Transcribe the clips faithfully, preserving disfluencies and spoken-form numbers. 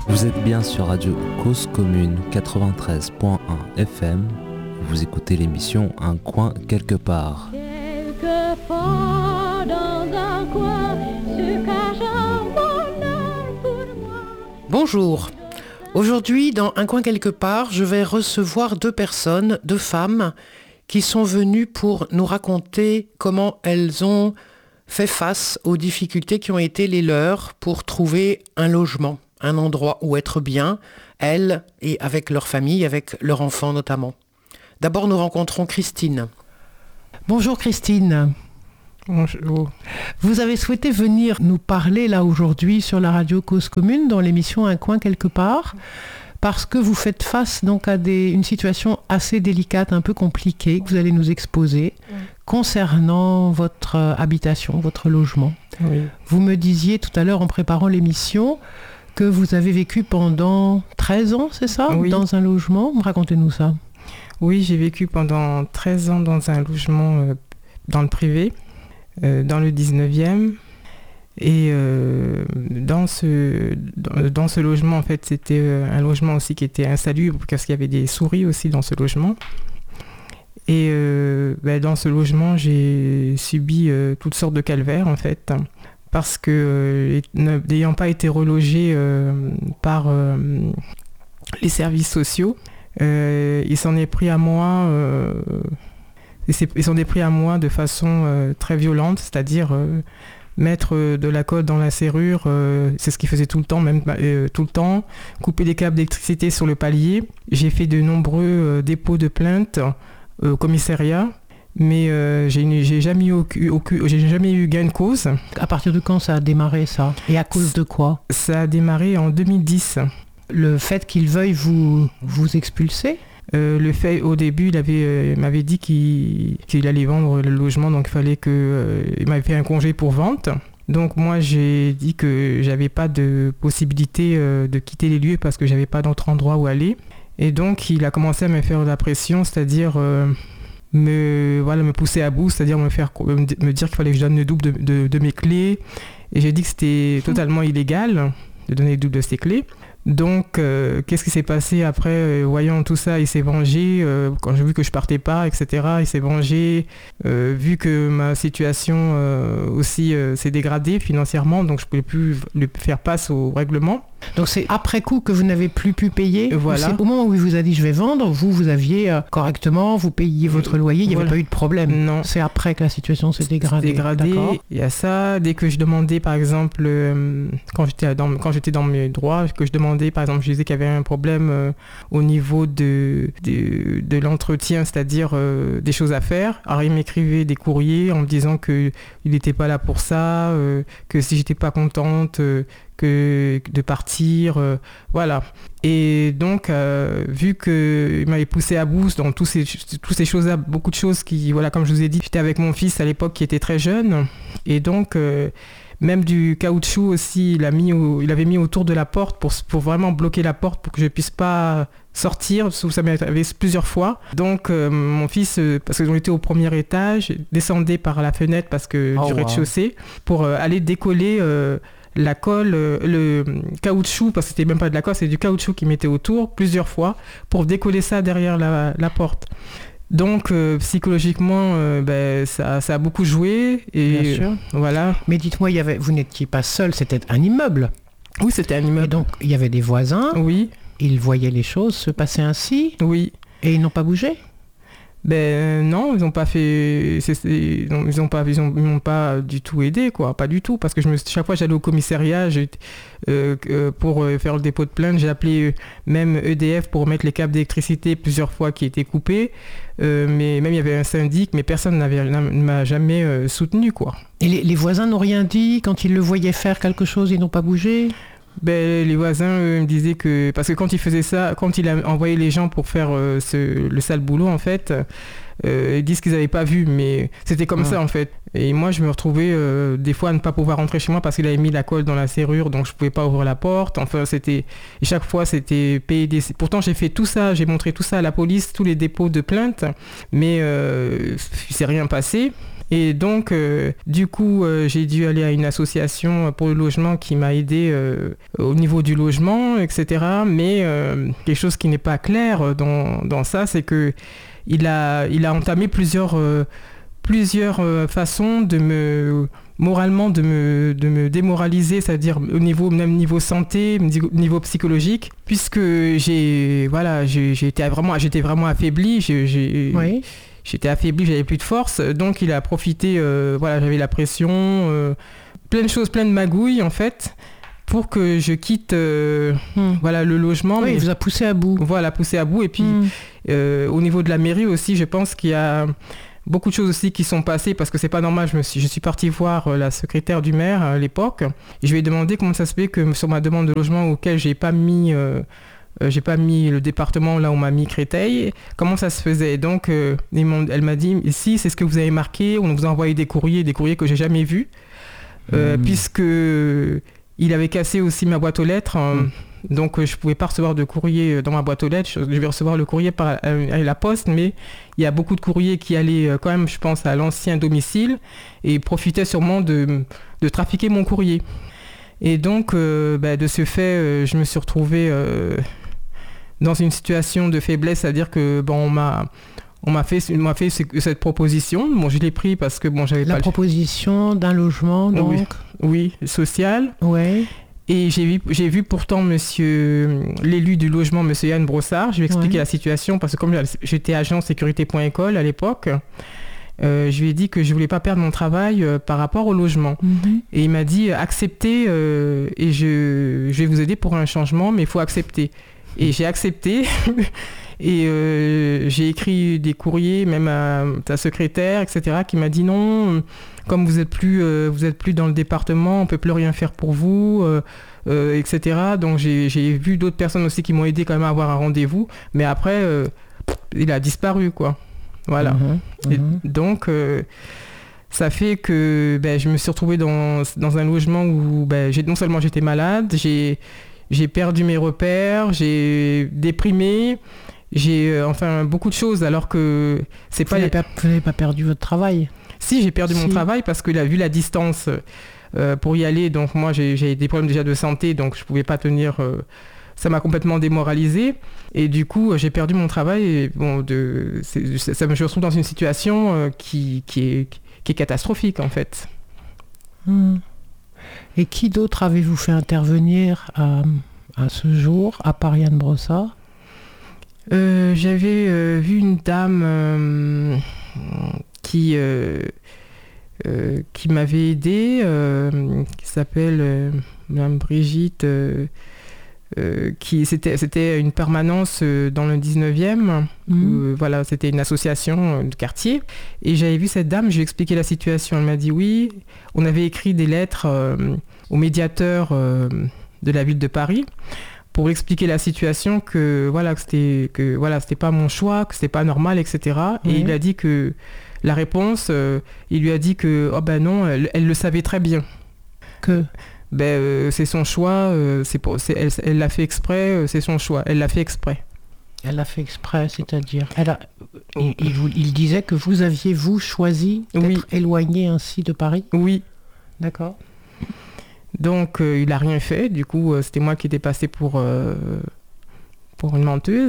Vous êtes bien sur Radio Cause Commune quatre-vingt-treize point un F M. Vous écoutez l'émission Un coin quelque part. Quelque part dans un coin se cache un bonheur pour moi. Bonjour. Aujourd'hui, dans Un coin quelque part, je vais recevoir deux personnes, deux femmes, qui sont venues pour nous raconter comment elles ont fait face aux difficultés qui ont été les leurs pour trouver un logement, un endroit où être bien, elles et avec leur famille, avec leurs enfants notamment. D'abord, nous rencontrons Christine. Bonjour Christine. Bonjour. Vous avez souhaité venir nous parler là aujourd'hui sur la radio Cause Commune dans l'émission Un coin quelque part parce que vous faites face donc à des, une situation assez délicate, un peu compliquée que vous allez nous exposer oui. concernant votre habitation, votre logement. Oui. Vous me disiez tout à l'heure en préparant l'émission que vous avez vécu pendant treize ans, c'est ça, oui. dans un logement. Racontez-nous ça. Oui, j'ai vécu pendant treize ans dans un logement euh, dans le privé, euh, dans le dix-neuvième. Et euh, dans, ce, dans, dans ce logement, en fait, c'était euh, un logement aussi qui était insalubre parce qu'il y avait des souris aussi dans ce logement. Et euh, ben, dans ce logement, j'ai subi euh, toutes sortes de calvaires, en fait, parce que, euh, n'ayant pas été relogé euh, par euh, les services sociaux, euh, il s'en est pris à moi... Euh, ils s'en est pris à moi de façon euh, très violente, c'est-à-dire... Euh, mettre de la colle dans la serrure, euh, c'est ce qu'il faisait tout le temps, même euh, tout le temps. Couper des câbles d'électricité sur le palier. J'ai fait de nombreux euh, dépôts de plaintes euh, au commissariat, mais euh, j'ai, j'ai, jamais eu, j'ai jamais eu gain de cause. À partir de quand ça a démarré ça ? Et à cause de quoi ? Ça a démarré en deux mille dix. Le fait qu'il veuille vous, vous expulser ? Euh, le fait, au début, il, avait, euh, il m'avait dit qu'il, qu'il allait vendre le logement, donc il fallait que... Euh, il m'avait fait un congé pour vente. Donc moi, j'ai dit que j'avais pas de possibilité euh, de quitter les lieux parce que j'avais pas d'autre endroit où aller. Et donc, il a commencé à me faire de la pression, c'est-à-dire euh, me, voilà, me pousser à bout, c'est-à-dire me, faire, me dire qu'il fallait que je donne le double de, de, de mes clés. Et j'ai dit que c'était totalement illégal de donner le double de ses clés. Donc, euh, qu'est-ce qui s'est passé après euh, voyant tout ça, il s'est vengé, euh, quand j'ai vu que je partais pas, et cetera. Il s'est vengé, euh, vu que ma situation euh, aussi euh, s'est dégradée financièrement, donc je ne pouvais plus le faire face au règlement. Donc c'est après coup que vous n'avez plus pu payer. Voilà. C'est au moment où il vous a dit je vais vendre, vous, vous aviez euh, correctement, vous payiez votre loyer, il n'y avait voilà. pas eu de problème. Non. C'est après que la situation s'est dégradée. dégradée. Il y a ça, dès que je demandais par exemple, euh, quand, j'étais dans, quand j'étais dans mes droits, que je demandais par exemple, je disais qu'il y avait un problème euh, au niveau de, de, de l'entretien, c'est-à-dire euh, des choses à faire. Alors il m'écrivait des courriers en me disant qu'il n'était pas là pour ça, euh, que si j'étais pas contente, euh, que de partir, euh, voilà. Et donc, euh, vu qu'il m'avait poussé à bout dans tous ces, toutes ces choses-là, beaucoup de choses qui, voilà, comme je vous ai dit, j'étais avec mon fils à l'époque qui était très jeune, et donc, euh, même du caoutchouc aussi, il, a mis au, il avait mis autour de la porte pour, pour vraiment bloquer la porte pour que je ne puisse pas sortir, ça m'est arrivé plusieurs fois. Donc, euh, mon fils, euh, parce qu'ils ont été au premier étage, descendait par la fenêtre parce que oh, du rez-de-chaussée, wow. pour euh, aller décoller... Euh, la colle, le caoutchouc, parce que c'était même pas de la colle, c'est du caoutchouc qui mettait autour plusieurs fois pour décoller ça derrière la, la porte. Donc euh, psychologiquement, euh, ben, ça, ça a beaucoup joué. Et bien sûr. Voilà. Mais dites-moi, il y avait, vous n'étiez pas seul, c'était un immeuble. Oui, c'était un immeuble. Et donc il y avait des voisins. Oui. Ils voyaient les choses se passer ainsi. Oui. Et ils n'ont pas bougé ? Ben non, ils n'ont pas fait, c'est, c'est, ils n'ont pas, ils ont, ils m'ont pas du tout aidé, quoi, pas du tout, parce que je me, chaque fois j'allais au commissariat, j'ai, euh, euh, pour euh, faire le dépôt de plainte, j'ai appelé euh, même E D F pour mettre les câbles d'électricité plusieurs fois qui étaient coupés, euh, mais même il y avait un syndic, mais personne n'avait, ne m'a jamais euh, soutenu, quoi. Et les, les voisins n'ont rien dit quand ils le voyaient faire quelque chose, ils n'ont pas bougé ? Ben, les voisins eux, me disaient que... Parce que quand il faisait ça, quand il a envoyé les gens pour faire euh, ce, le sale boulot, en fait, euh, ils disent qu'ils n'avaient pas vu, mais c'était comme ouais. ça, en fait. Et moi, je me retrouvais euh, des fois à ne pas pouvoir rentrer chez moi parce qu'il avait mis la colle dans la serrure, donc je ne pouvais pas ouvrir la porte. Enfin, c'était... Et chaque fois, c'était payé des... Pourtant, j'ai fait tout ça, j'ai montré tout ça à la police, tous les dépôts de plainte, mais euh, il ne s'est rien passé. Et donc, euh, du coup, euh, j'ai dû aller à une association pour le logement qui m'a aidé euh, au niveau du logement, et cetera. Mais euh, quelque chose qui n'est pas clair dans, dans ça, c'est que il a, il a entamé plusieurs, euh, plusieurs euh, façons de me... moralement de me, de me démoraliser, c'est-à-dire au niveau, même niveau santé, niveau psychologique, puisque j'ai, voilà, j'ai, j'ai été vraiment, j'étais vraiment affaiblie, j'ai, j'ai, Oui. j'étais affaiblie, j'avais plus de force, donc il a profité, euh, voilà, j'avais la pression, euh, plein de choses, plein de magouilles en fait, pour que je quitte euh, Hmm. voilà, le logement. Oui, mais il vous a poussé à bout. voilà, poussé à bout. Et puis Hmm. euh, au niveau de la mairie aussi, je pense qu'il y a beaucoup de choses aussi qui sont passées parce que c'est pas normal. Je, me suis, je suis partie voir euh, la secrétaire du maire à l'époque et je lui ai demandé comment ça se fait que sur ma demande de logement auquel j'ai pas mis, euh, euh, j'ai pas mis le département là où on m'a mis Créteil, comment ça se faisait. Donc euh, ils m'ont- elle m'a dit si c'est ce que vous avez marqué, on vous a envoyé des courriers, des courriers que j'ai jamais vus, euh, Hmm. puisque il avait cassé aussi ma boîte aux lettres. euh, Hmm. Donc euh, je ne pouvais pas recevoir de courrier dans ma boîte aux lettres, je devais recevoir le courrier par euh, la poste, mais il y a beaucoup de courriers qui allaient euh, quand même, je pense, à l'ancien domicile et profitaient sûrement de, de trafiquer mon courrier. Et donc, euh, bah, de ce fait, euh, je me suis retrouvée euh, dans une situation de faiblesse, c'est-à-dire que bon, on m'a, on m'a fait, on m'a fait ce- cette proposition. Bon, je l'ai pris parce que bon, j'avais La pas proposition d'un logement, donc. Oui. le... oui, social. Ouais. Et j'ai vu, j'ai vu pourtant monsieur, l'élu du logement, monsieur Yann Brossard. Je lui ai expliqué Ouais. la situation parce que comme j'étais agent sécurité point école à l'époque, euh, je lui ai dit que je voulais pas perdre mon travail euh, par rapport au logement. Mhm. Et il m'a dit euh, acceptez euh, et je, je vais vous aider pour un changement, mais il faut accepter. Et j'ai accepté. Et euh, j'ai écrit des courriers, même à ta secrétaire, et cetera, qui m'a dit non, comme vous êtes plus, euh, vous êtes plus dans le département, on peut plus rien faire pour vous, euh, euh, et cetera. Donc j'ai, j'ai vu d'autres personnes aussi qui m'ont aidé quand même à avoir un rendez-vous, mais après, euh, il a disparu, quoi. Voilà. Mhm. Et Mhm. donc, euh, ça fait que ben, je me suis retrouvée dans, dans un logement où ben, j'ai, non seulement j'étais malade, j'ai, j'ai perdu mes repères, j'ai déprimé, j'ai euh, enfin beaucoup de choses alors que c'est Vous pas... n'avez pas, vous n'avez pas perdu votre travail. Si, j'ai perdu mon Si. travail parce que là, vu la distance euh, pour y aller, donc moi j'ai, j'ai des problèmes déjà de santé, donc je pouvais pas tenir... euh, ça m'a complètement démoralisée et du coup euh, j'ai perdu mon travail et bon, de, c'est, ça, ça me je me retrouve dans une situation euh, qui, qui, est, qui est catastrophique en fait. Hmm. Et qui d'autre avez-vous fait intervenir à, à ce jour, à part Yann Brossard? Euh, j'avais euh, vu une dame euh, qui, euh, euh, qui m'avait aidée, euh, qui s'appelle euh, Madame Brigitte, euh, euh, qui c'était, c'était une permanence euh, dans le dix-neuvième. Mhm. Où, euh, voilà, c'était une association euh, de quartier. Et j'avais vu cette dame, je lui ai expliqué la situation. Elle m'a dit oui, on avait écrit des lettres euh, au médiateur euh, de la ville de Paris pour expliquer la situation, que voilà, que c'était, que voilà, c'était pas mon choix, que c'était pas normal, et cetera. Et Oui. il a dit que la réponse, euh, il lui a dit que oh ben non, elle, elle le savait très bien. Que Ben euh, c'est son choix, euh, c'est pour, c'est, elle, elle l'a fait exprès, euh, c'est son choix, elle l'a fait exprès. elle a fait exprès, c'est-à-dire, elle a, il, il vous- il disait que vous aviez vous choisi d'être Oui. éloigné ainsi de Paris. Oui. D'accord. Donc euh, il a rien fait, du coup euh, c'était moi qui étais passée pour, euh, pour une menteuse.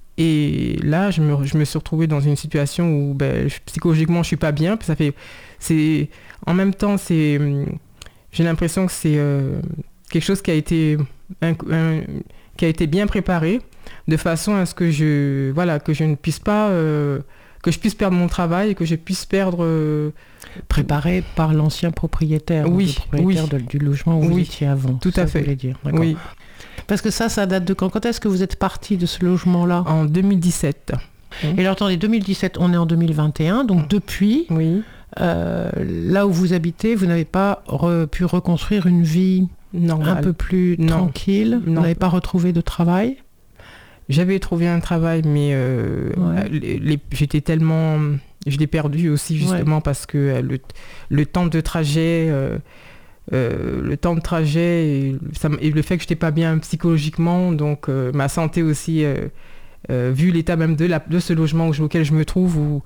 Et là je me, je me suis retrouvée dans une situation où ben, je- psychologiquement je suis pas bien. Puis ça fait, c'est, en même temps c'est, hum, j'ai l'impression que c'est euh, quelque chose qui a été, un- un- qui a été bien préparé, de façon à ce que je, voilà, que je ne puisse pas, euh, que je puisse perdre mon travail et que je puisse perdre... euh, Préparé par l'ancien propriétaire, ou Oui, le propriétaire oui. de- du logement où vous Oui, étiez avant. tout ça à vous fait. voulez dire. D'accord. oui, Parce que ça, ça date de quand? Quand est-ce que vous êtes parti de ce logement-là? en deux mille dix-sept. Et alors, attendez, deux mille dix-sept, on est en deux mille vingt et un, donc depuis, Oui. euh, là où vous habitez, vous n'avez pas re- pu reconstruire une vie Normal. un peu plus Non. tranquille. Vous Non. n'avez pas retrouvé de travail. J'avais trouvé un travail, mais euh, Ouais. les- les- j'étais tellement... Je l'ai perdu aussi justement parce que euh, le, le temps de trajet... euh, euh, le temps de trajet et, ça m- et le fait que je n'étais pas bien psychologiquement, donc euh, ma santé aussi, euh, euh, vu l'état même de, la, de ce logement où je- auquel je me trouve, où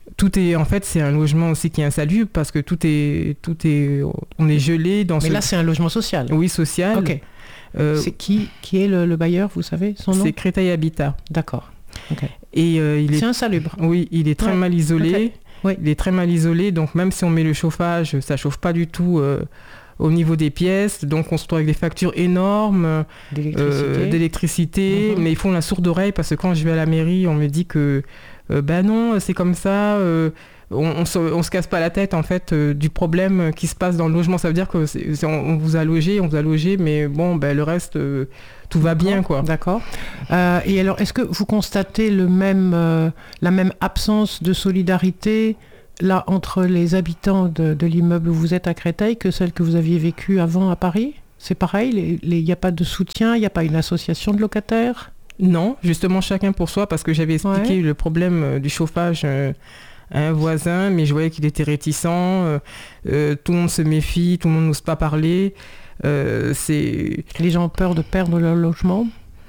Tout est, en fait, c'est un logement aussi qui est insalubre parce que tout est, tout est, on est gelé dans Mais ce... là, c'est un logement social. Oui, social. Ok. Euh, C'est qui, qui est le, le bailleur, vous savez son nom? c'est Créteil Habitat. D'accord. Ok. Et euh, il est, C'est insalubre. oui, il est très Ouais. mal isolé. Ok. Oui. Il est très mal isolé, donc même si on met le chauffage, ça chauffe pas du tout euh, au niveau des pièces. Donc on se retrouve avec des factures énormes euh, D'électricité. d'électricité, Mhm. mais ils font la sourde oreille parce que quand je vais à la mairie, on me dit que euh, ben non, c'est comme ça. euh, on, on, se, on se casse pas la tête en fait euh, du problème qui se passe dans le logement. Ça veut dire que c'est, c'est- on, on vous a logé, on vous a logé, mais bon, ben le reste, euh, tout va bien quoi. D'accord. Euh, et alors, est-ce que vous constatez le même, euh, la même absence de solidarité là entre les habitants de, de l'immeuble où vous êtes à Créteil que celle que vous aviez vécue avant à Paris? C'est pareil, il n'y a pas de soutien, il n'y a pas une association de locataires? Non, justement chacun pour soi parce que j'avais expliqué Ouais. le problème euh, du chauffage euh, à un voisin, mais je voyais qu'il était réticent. euh, euh, tout le monde se méfie, tout le monde n'ose pas parler. Euh, c'est Les gens ont peur de perdre leur logement?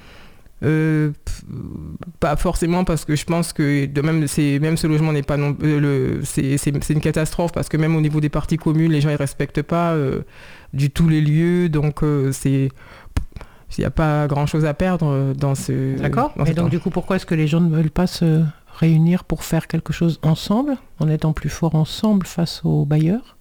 euh, pff, pas forcément parce que je pense que de même, c'est, même ce logement n'est pas non, euh, le, c'est, c'est, c'est une catastrophe parce que même au niveau des parties communes, les gens ils respectent pas euh, du tout les lieux, donc euh, c'est il n'y a pas grand chose à perdre euh, dans ce. D'accord. dans Et cet donc, du coup, pourquoi est-ce que les gens ne veulent pas se réunir pour faire quelque chose ensemble, en étant plus forts ensemble face aux bailleurs?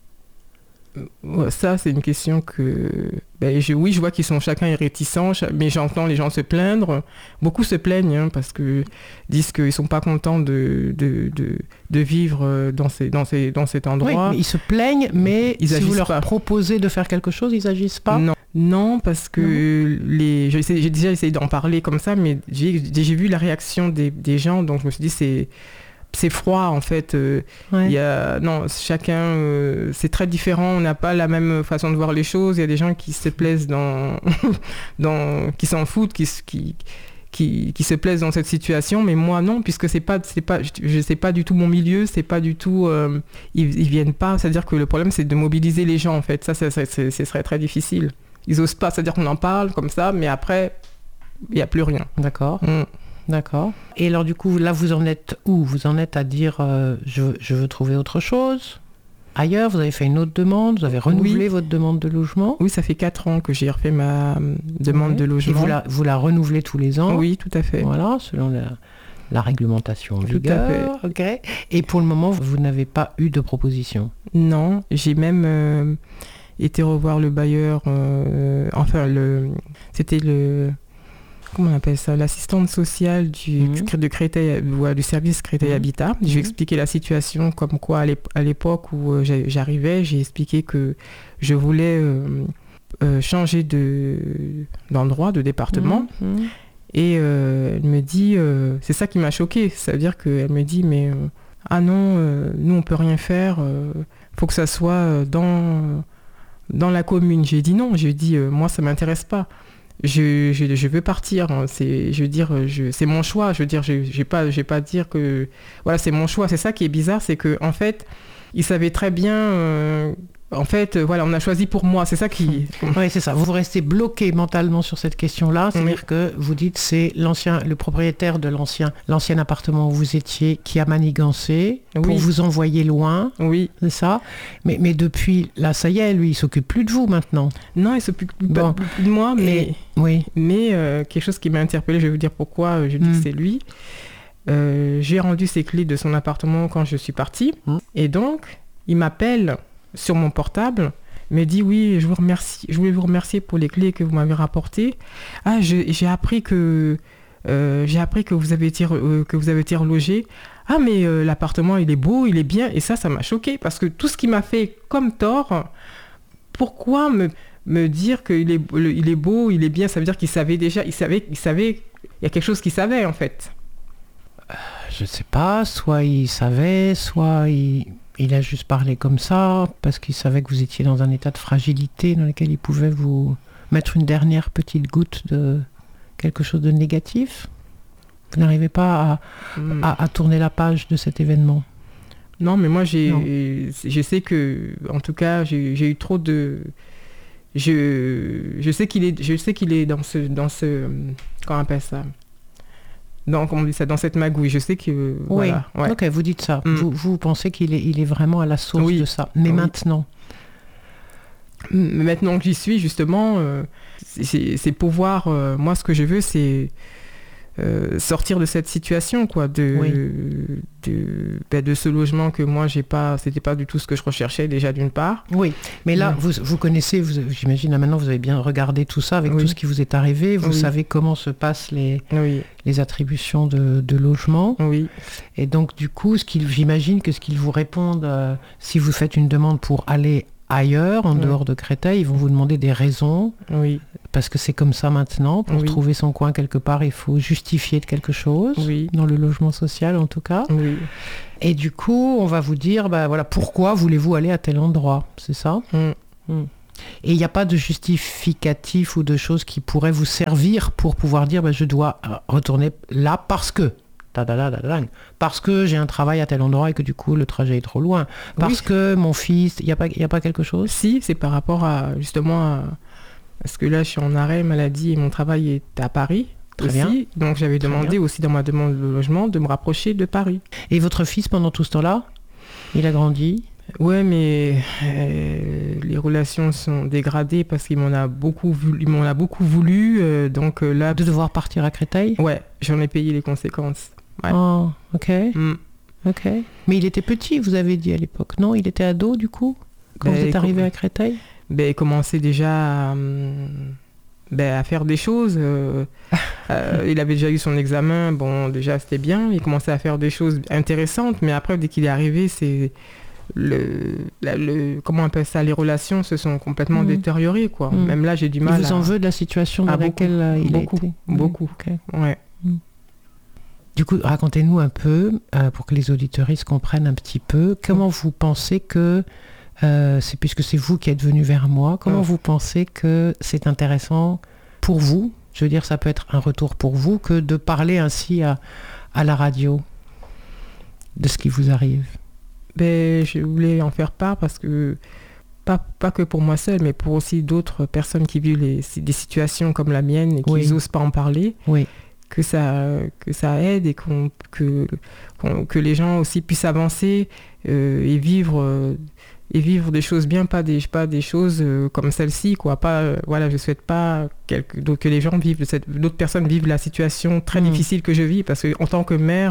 Ouais, ça, c'est une question que... Ben, je, oui, je vois qu'ils sont chacun est réticents, cha- mais j'entends les gens se plaindre. Beaucoup se plaignent hein, parce que disent qu'ils ne sont pas contents de, de, de, de vivre euh, dans, ces, dans, ces, dans cet Oui, endroit. mais ils se plaignent, mais Ils si vous agissent leur pas. proposez de faire quelque chose, ils n'agissent pas? Non. Non, parce que les, j'ai, essayé- j'ai déjà essayé d'en parler comme ça, mais j'ai, j'ai vu la réaction des, des gens, donc je me suis dit c'est... C'est froid en fait. Euh, Ouais. il y a, non, chacun, euh, c'est très différent. On n'a pas la même façon de voir les choses. Il y a des gens qui se plaisent dans, dans qui s'en foutent, qui, s- qui, qui, qui se plaisent dans cette situation. Mais moi non, puisque c'est pas, c'est pas, je, je sais pas du tout mon milieu. C'est pas du tout. Euh, ils, ils viennent pas. C'est-à-dire que le problème c'est de mobiliser les gens en fait. Ça, ça, ça, c'est- ce serait très difficile. Ils osent pas. C'est-à-dire qu'on en parle comme ça, mais après, il y a plus rien. D'accord, Mm. d'accord. Et alors du coup, là, vous en êtes où? Vous en êtes à dire, euh, je, je veux trouver autre chose ailleurs? Vous avez fait une autre demande? Vous avez renouvelé Oui. votre demande de logement? Oui, ça fait quatre ans que j'ai refait ma euh, demande Ouais. de Et logement. vous la, vous la renouvelez tous les ans? Oui, tout à fait. Voilà, selon la, la réglementation en Tout à vigueur. Ok. Et pour le moment, vous n'avez pas eu de proposition? Non, j'ai même euh, été revoir le bailleur, euh, enfin, le, c'était le, comment on appelle ça, l'assistante sociale du, Mhm. du, de Créteil, ouais, du service Créteil Mhm. Habitat. Je lui ai Mhm. expliqué la situation, comme quoi à l'ép- à l'époque où euh, j'ai- j'arrivais, j'ai expliqué que je voulais euh, euh, changer de, d'endroit, de département. Mhm. Et euh, elle me dit, euh, c'est ça qui m'a choquée, ça veut dire qu'elle me dit, mais euh, ah non, euh, nous on peut rien faire, euh, faut que ça soit euh, dans, dans la commune. J'ai dit non, j'ai dit, euh, moi ça m'intéresse pas. Je, je, je veux partir, hein. C'est, je veux dire, je, c'est mon choix, je veux dire, je j'ai pas, j'ai pas à dire que, voilà, c'est mon choix. C'est ça qui est bizarre, c'est que en fait, ils savaient très bien, euh, en fait, euh, voilà, on a choisi pour moi, c'est ça qui... Oui, c'est ça. Vous restez bloqué mentalement sur cette question-là. C'est-à-dire Oui. que vous dites c'est l'ancien, le propriétaire de l'ancien, l'ancien appartement où vous étiez qui a manigancé pour Oui. vous envoyer loin. Oui, C'est ça. Mais, mais depuis, là, ça y est, lui, il s'occupe plus de vous maintenant. non, ils s'occupent Bon. pas de moi, mais... Et- oui. Mais euh, quelque chose qui m'a interpellée, je vais vous dire pourquoi euh, je dis Mm. que c'est lui. Euh, j'ai rendu ses clés de son appartement quand je suis partie. Mm. Et donc, il m'appelle sur mon portable, me dit oui, je vous remercie, je voulais vous remercier pour les clés que vous m'avez rapportées. Ah, je- j'ai appris que euh, j'ai appris que vous avez été re- euh, que vous avez été relogé. Ah, mais euh, l'appartement il est beau, il est bien. Et ça, ça m'a choquée parce que tout ce qui m'a fait comme tort, pourquoi me me dire qu'il est, le- il est beau, il est bien, ça veut dire qu'il savait déjà, il savait, il savait, il y a quelque chose qu'il savait en fait. Je sais pas, soit il savait, soit il, il a juste parlé comme ça, parce qu'il savait que vous étiez dans un état de fragilité dans lequel il pouvait vous mettre une dernière petite goutte de quelque chose de négatif. Vous n'arrivez pas à, Mm. à- à tourner la page de cet événement. Non, mais moi, Non. j'ai, je sais que, en tout cas, j'ai, j'ai eu trop de, je, je sais qu'il est, je sais qu'il est dans ce, dans ce, comment on appelle ça, dans, comment on dit ça, dans cette magouille. Je sais que... Oui, voilà, ouais. ok, vous dites ça. Mm. Vous, vous pensez qu'il est, il est vraiment à la source Oui. de ça. Mais Oui. maintenant, Mais maintenant que j'y suis, justement, euh, c'est, c'est pouvoir... euh, moi, ce que je veux, c'est euh, sortir de cette situation, quoi, de, Oui. de, ben, de ce logement que moi, j'ai pas... C'était pas du tout ce que je recherchais, déjà, d'une part. oui. Mais là, Mm. vous, vous connaissez, vous, j'imagine, là maintenant, vous avez bien regardé tout ça avec Oui. tout ce qui vous est arrivé. Vous Oui. savez comment se passent les, Oui, les attributions de, de logement. oui, Et donc, du coup, ce qu'ils, j'imagine que ce qu'ils vous répondent, euh, si vous faites une demande pour aller ailleurs, en Oui. dehors de Créteil, ils vont vous demander des raisons, oui, parce que c'est comme ça maintenant. Pour Oui. trouver son coin quelque part, il faut justifier de quelque chose, oui, dans le logement social en tout cas. oui. Et du coup, on va vous dire, bah, voilà, pourquoi voulez-vous aller à tel endroit, c'est ça? Mm. Et il n'y a pas de justificatif ou de choses qui pourraient vous servir pour pouvoir dire, bah, je dois euh, retourner là parce que... Tadadadadadang. Parce que j'ai un travail à tel endroit et que du coup le trajet est trop loin. Parce Oui. que mon fils, il n'y a, pas- il y a pas quelque chose? Si, c'est par rapport à, justement, à... Parce que là, je suis en arrêt maladie et mon travail est à Paris. Très aussi. bien. Donc, j'avais Très demandé bien. aussi dans ma demande de logement de me rapprocher de Paris. Et votre fils, pendant tout ce temps-là, il a grandi? Ouais, mais euh, les relations sont dégradées parce qu'il m'en a beaucoup voulu. Il m'en a beaucoup voulu euh, donc euh, là, De devoir partir à Créteil? ouais, j'en ai payé les conséquences. Ouais. Oh, ok, Mm. ok. Mais il était petit, vous avez dit à l'époque, non? Il était ado du coup, quand Ben, vous êtes écoute- arrivé à Créteil? Ben, il commençait déjà à, hum, ben, à faire des choses. euh, euh, il avait déjà eu son examen, bon, déjà c'était bien. Il commençait à faire des choses intéressantes, mais après, dès qu'il est arrivé, c'est le, la- le comment on appelle ça, les relations se sont complètement Mhm. détériorées, quoi. Mhm. Même là, j'ai du Il mal vous en à... veut de la situation dans Ah, beaucoup, laquelle euh, il beaucoup, a été? beaucoup. Ok. Ouais. Du coup, racontez-nous un peu, euh, pour que les auditeuristes comprennent un petit peu, comment vous pensez que, euh, c'est puisque c'est vous qui êtes venu vers moi, comment Mm. vous pensez que c'est intéressant pour vous, je veux dire, ça peut être un retour pour vous, que de parler ainsi à, à la radio de ce qui vous arrive? Ben, je voulais en faire part parce que, pas, pas que pour moi seule, mais pour aussi d'autres personnes qui vivent les, des situations comme la mienne et qui Oui. n'osent pas en parler. Oui. que ça, que ça aide et qu'on, que, qu'on- que les gens aussi puissent avancer euh, et vivre euh, et vivre des choses bien, pas des, pas des choses euh, comme celle-ci, quoi. Pas, euh, voilà, je souhaite pas quelque, donc que les gens vivent, de cette, d'autres personnes vivent la situation très Mm. difficile que je vis, parce que en tant que mère,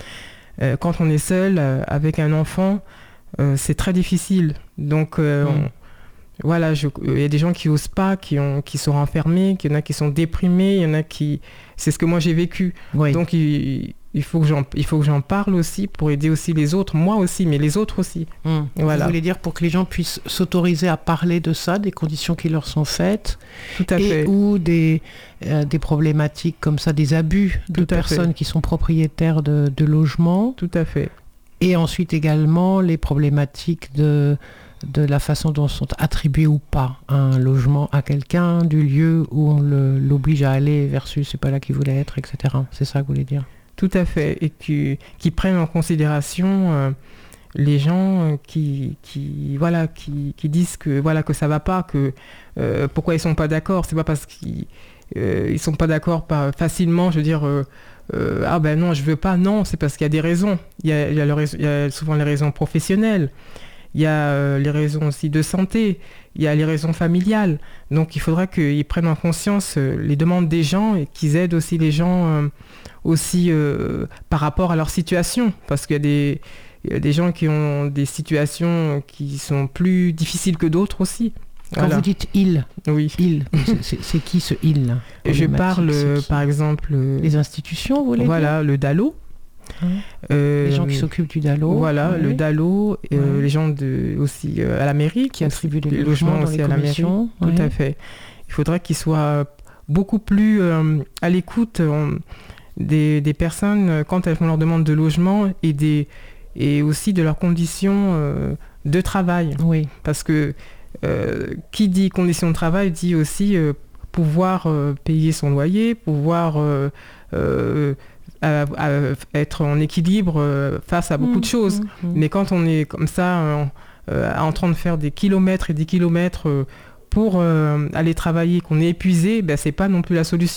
euh, quand on est seul euh, avec un enfant, euh, c'est très difficile. Donc euh, Mm. on- voilà, je- il y a des gens qui osent pas, qui, ont, qui sont renfermés, il y en a qui sont déprimés, il y en a qui... C'est ce que moi j'ai vécu. Oui. Donc il, il, faut que j'en, il faut que j'en parle aussi pour aider aussi les autres, moi aussi, mais les autres aussi. Mm. Voilà. Vous voulez dire pour que les gens puissent s'autoriser à parler de ça, des conditions qui leur sont faites, Tout à et fait. ou des, euh, des problématiques comme ça, des abus de Tout à personnes fait. qui sont propriétaires de, de logements, Tout à fait. et ensuite également les problématiques de, de la façon dont sont attribués ou pas un logement à quelqu'un, du lieu où on le- l'oblige à aller versus c'est pas là qu'il voulait être, et cetera. C'est ça que vous voulez dire? Tout à fait. Et qui, qui prennent en considération euh, les gens euh, qui, qui, voilà, qui, qui disent que, voilà, que ça va pas, que euh, pourquoi ils sont pas d'accord. C'est pas parce qu'ils euh, ils sont pas d'accord pas facilement, je veux dire, euh, euh, ah ben non, je veux pas. Non, c'est parce qu'il y a des raisons. Il y a, il y a, le rais- il y a souvent les raisons professionnelles. Il y a euh, les raisons aussi de santé, il y a les raisons familiales. Donc il faudra qu'ils prennent en conscience euh, les demandes des gens et qu'ils aident aussi les gens euh, aussi euh, par rapport à leur situation. Parce qu'il y a des, il y a des gens qui ont des situations qui sont plus difficiles que d'autres aussi. Quand Voilà. vous dites il, Oui. il, c'est- c'est c'est qui ce il là? Je Problématique, parle c'est euh, qui? par exemple, euh, Les institutions, vous voulez voilà, le D A L O. Hein Euh, dire? Les gens qui s'occupent du D A L O. Voilà, oui, le D A L O, euh, Ouais. les gens de, aussi euh, à la mairie, qui attribuent des les logements, logements dans aussi les à la mairie. commissions. Tout oui. à fait. Il faudrait qu'ils soient beaucoup plus euh, à l'écoute euh, des, des personnes euh, quand elles font leur demande de logement et, des, et aussi de leurs conditions euh, de travail. Oui. Parce que euh, qui dit conditions de travail dit aussi euh, pouvoir euh, payer son loyer, pouvoir euh, euh, à- à être en équilibre euh, face à beaucoup de choses. Mmh, mmh. Mais quand on est comme ça, euh, euh, en train de faire des kilomètres et des kilomètres euh, pour euh, aller travailler, qu'on est épuisé, ben, c'est pas non plus la solution.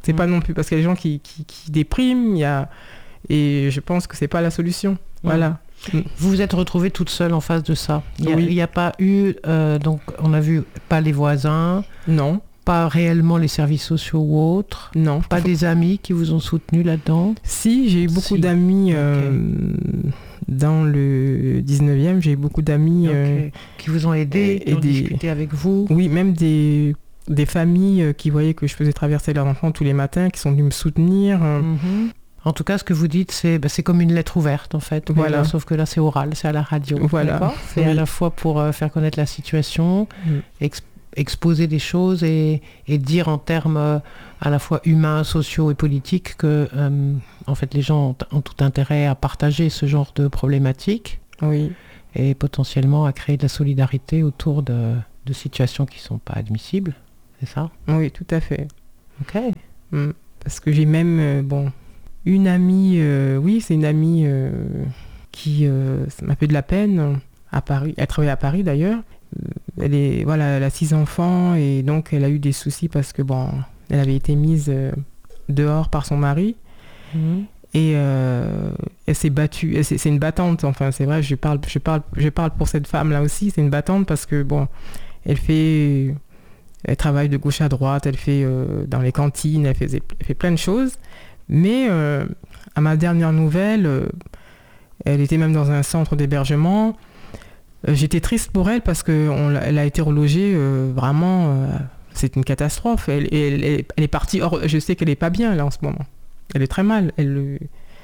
C'est Mm. pas non plus parce qu'il y a des gens qui, qui, qui dépriment, il y a... et je pense que c'est pas la solution. Voilà. Mm. Vous vous êtes retrouvée toute seule en face de ça. Il n'y a, Oui. il y a pas eu, euh, donc on a vu pas les voisins, Non, pas réellement les services sociaux ou autres, non. pas des amis qui vous ont soutenu là-dedans. Si, j'ai eu beaucoup Si. d'amis euh, dans le dix-neuvième, j'ai eu beaucoup d'amis, euh, Ok. Qui vous ont aidé, et qui ont des- discuté avec vous. oui, même des, des familles euh, qui voyaient que je faisais traverser leurs enfants tous les matins, qui sont venus me soutenir. euh. Mhm. En tout cas, ce que vous dites, c'est bah, c'est comme une lettre ouverte, en fait. Mais Voilà. là, sauf que là, c'est oral, c'est à la radio. Voilà. D'accord. C'est Oui. à la fois pour euh, faire connaître la situation, Mm. ex- exposer des choses et, et dire en termes euh, à la fois humains, sociaux et politiques que, euh, en fait, les gens ont, ont tout intérêt à partager ce genre de problématiques Oui, et potentiellement à créer de la solidarité autour de, de situations qui ne sont pas admissibles. C'est ça? oui, tout à fait. Ok. Mm. Parce que j'ai même, euh, bon, une amie, euh, oui, c'est une amie euh, qui euh, ça m'a fait de la peine à Paris. Elle travaille à Paris d'ailleurs. Euh, Elle est, voilà, elle a six enfants et donc elle a eu des soucis parce que bon, elle avait été mise euh, dehors par son mari Mhm. et euh, elle s'est battue. Elle- C'est c'est une battante. Enfin, c'est vrai. Je parle, je parle, je parle pour cette femme là aussi. C'est une battante parce que bon, elle fait, elle travaille de gauche à droite. Elle fait euh, dans les cantines. Elle fait, elle fait plein de choses. Mais euh, à ma dernière nouvelle, euh, elle était même dans un centre d'hébergement. Euh, J'étais triste pour elle parce qu'elle a été relogée euh, vraiment. Euh, c'est une catastrophe. Elle, elle, elle, elle est partie hors. Je sais qu'elle n'est pas bien là en ce moment. Elle est très mal. Elle, euh,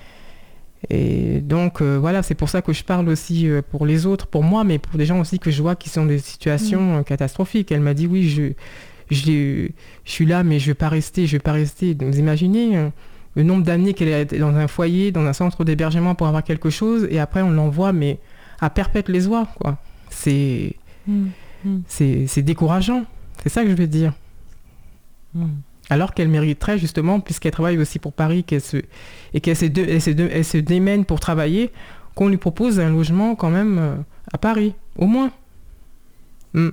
et donc euh, voilà, c'est pour ça que je parle aussi euh, pour les autres, pour moi, mais pour des gens aussi que je vois qui sont dans des situations euh, catastrophiques. Elle m'a dit oui, je, je, je suis là, mais je ne vais pas rester, je vais pas rester. Donc, vous imaginez euh, le nombre d'années qu'elle est dans un foyer, dans un centre d'hébergement pour avoir quelque chose, et après on l'envoie, mais à perpète les oies, quoi. C'est, Mhm. c'est, c'est décourageant. C'est ça que je veux dire. Mhm. Alors qu'elle mériterait justement, puisqu'elle travaille aussi pour Paris, qu'elle se, et qu'elle se, de- elle se, de- elle se démène pour travailler, qu'on lui propose un logement quand même euh, à Paris, au moins. Mm.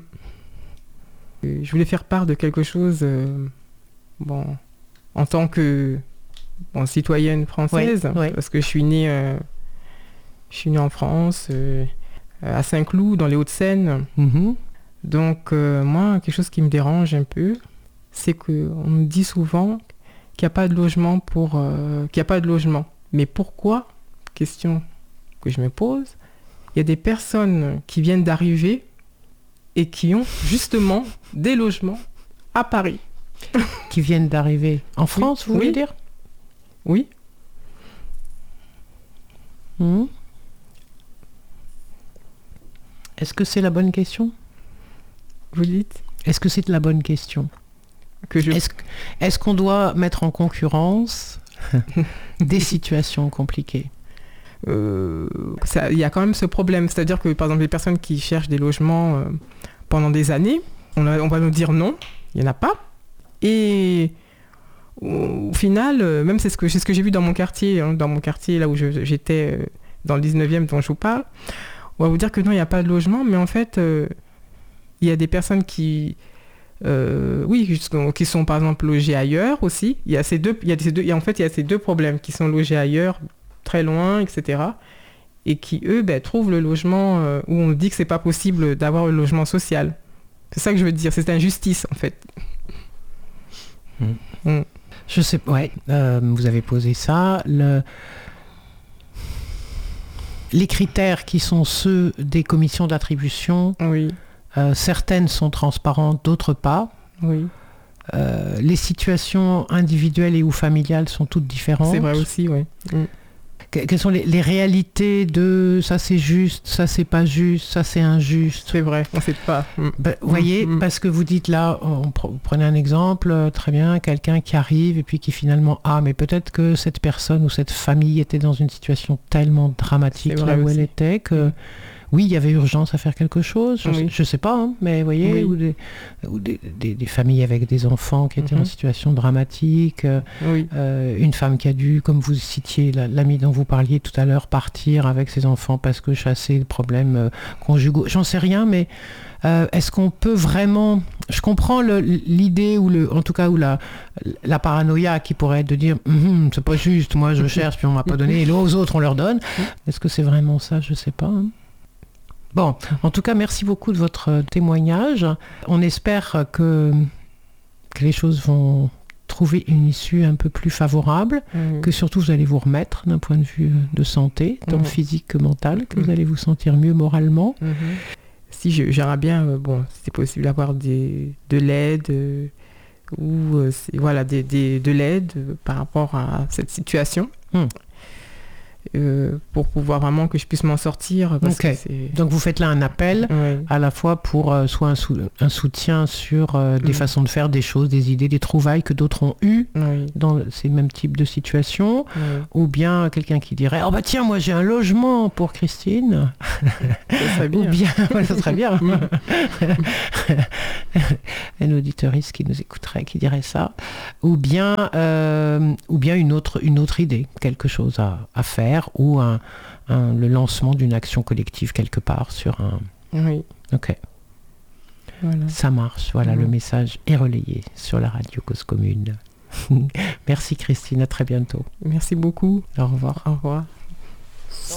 Et je voulais faire part de quelque chose, euh, bon, en tant que bon, citoyenne française, Ouais, ouais. parce que je suis née, euh, je suis née en France, euh, à Saint-Cloud, dans les Hauts-de-Seine. Mhm. Donc euh, moi, quelque chose qui me dérange un peu, c'est qu'on me dit souvent qu'il n'y a pas de logement pour, euh, qu'il n'y a pas de logement. Mais pourquoi? Question que je me pose. Il y a des personnes qui viennent d'arriver et qui ont justement des logements à Paris. Qui viennent d'arriver en France, vous voulez Oui. dire? Oui, Mhm. Est-ce que c'est la bonne question? vous dites Est-ce que c'est la bonne question? que je... Est-ce, est-ce qu'on doit mettre en concurrence des situations compliquées? Euh, ça- il y a quand même ce problème. C'est-à-dire que, par exemple, les personnes qui cherchent des logements euh, pendant des années, on, a- on va nous dire non, il n'y en a pas. Et au, au final, euh, même c'est ce que, c'est ce que j'ai vu dans mon quartier, hein, dans mon quartier, là où je- j'étais, euh, dans le dix-neuvième dont je vous parle, on va vous dire que non, il n'y a pas de logement, mais en fait, euh, il y a des personnes qui... euh, oui, jusqu'au- qui sont par exemple logées ailleurs aussi. Il y a ces deux, il y a ces deux, il y a- en fait, il y a ces deux problèmes qui sont logés ailleurs, très loin, et cetera. Et qui, eux, ben, trouvent le logement euh, où on dit que c'est pas possible d'avoir le logement social. C'est ça que je veux dire, c'est injustice en fait. Je sais pas, ouais, euh, vous avez posé ça. Le... Les critères qui sont ceux des commissions d'attribution, Oui, euh, certaines sont transparentes, d'autres pas. oui, Euh, les situations individuelles et ou familiales sont toutes différentes. c'est vrai aussi, oui. Mm. Que- Quelles sont les, les réalités de ça c'est juste, ça c'est pas juste, ça c'est injuste? C'est vrai, on sait pas. Mm. Ben, vous voyez, Mm, mm. parce que vous dites là, on pre- vous prenez un exemple, euh, très bien, quelqu'un qui arrive et puis qui finalement, ah mais peut-être que cette personne ou cette famille était dans une situation tellement dramatique C'est vrai là où elle aussi. était que, oui, il y avait urgence à faire quelque chose, je, Oui. sais, je sais pas, hein, mais vous voyez, Oui. ou, des, ou des, des, des familles avec des enfants qui étaient Mhm. en situation dramatique, euh, Oui. euh, une femme qui a dû, comme vous citiez, la- l'ami dont vous parliez tout à l'heure, partir avec ses enfants parce que chasser le problème euh, conjugaux, j'en sais rien, mais euh, est-ce qu'on peut vraiment... Je comprends le- l'idée, ou le, en tout cas, ou la, la paranoïa qui pourrait être de dire Hum, c'est pas juste, moi je cherche puis on m'a pas donné, et aux autres on leur donne. Est-ce que c'est vraiment ça? Je sais pas. hein. Bon, en tout cas, merci beaucoup de votre témoignage. On espère que, que les choses vont trouver une issue un peu plus favorable, Oui. que surtout vous allez vous remettre d'un point de vue de santé, tant Mhm. physique que mental, que vous Mhm. allez vous sentir mieux moralement. Mhm. Si je- j'aimerais bien, euh, bon, si c'est possible d'avoir des, de l'aide euh, ou euh, c'est- voilà, des, des- de l'aide euh, par rapport à cette situation. Hmm. Euh, pour pouvoir vraiment que je puisse m'en sortir. Parce Ok. que c'est... Donc vous faites là un appel Ouais. à la fois pour euh, soit un, sou- un soutien sur euh, des Mhm. façons de faire, des choses, des idées, des trouvailles que d'autres ont eues Oui. dans ces mêmes types de situations, Oui. ou bien quelqu'un qui dirait « Oh bah tiens, moi j'ai un logement pour Christine !» Ça serait Ou bien. bien, ouais, ça serait bien. Mhm. Un auditoriste qui nous écouterait, qui dirait ça. Ou bien, euh, ou bien une, autre, une autre idée, quelque chose à, à faire, ou un, un- le lancement d'une action collective quelque part sur un... Oui. Ok, Voilà. ça marche. Voilà, Mhm. le message est relayé sur la radio Cause Commune. Merci Christine, à très bientôt. Merci beaucoup. Au revoir. Au revoir.